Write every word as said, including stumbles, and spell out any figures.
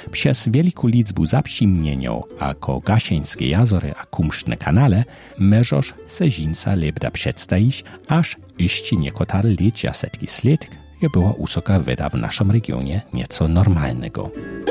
Przez wielku liczbu zapsimnieniów, ako Gasieńskie jazory a Kumsztne kanale, możesz se żinca lebda przedstawić, aż jeszcze niekotare liczia setki sledk je była wysoka woda w naszym regionie nieco normalnego.